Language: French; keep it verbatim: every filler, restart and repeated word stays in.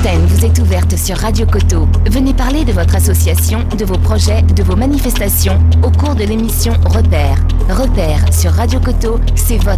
L'antenne vous est ouverte sur Radio Coteau. Venez parler de votre association, de vos projets, de vos manifestations au cours de l'émission Repère. Repère sur Radio Coteau, c'est votre